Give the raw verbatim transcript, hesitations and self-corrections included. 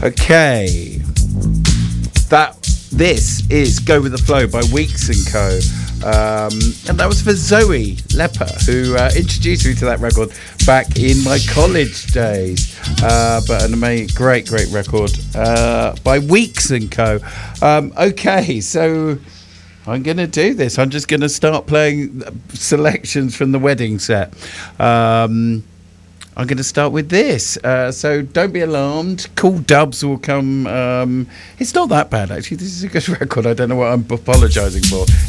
Okay. That this is Go With The Flow by Weeks and Co. Um, and that was for Zoe Lepper, who uh, introduced me to that record back in my college days. Uh, but an amazing, great, great record uh, by Weeks and Co. Um, okay, so I'm going to do this. I'm just going to start playing selections from the wedding set. Um, I'm going to start with this. Uh, so don't be alarmed. Cool dubs will come. Um, it's not that bad, actually. This is a good record. I don't know what I'm apologising for.